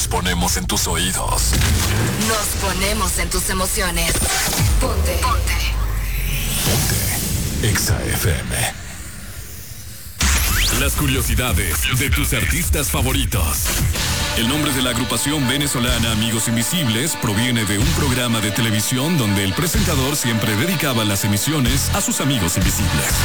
Nos ponemos en tus oídos. Nos ponemos en tus emociones. Ponte. Exa FM. Las curiosidades de tus artistas favoritos. El nombre de la agrupación venezolana Amigos Invisibles proviene de un programa de televisión donde el presentador siempre dedicaba las emisiones a sus amigos invisibles.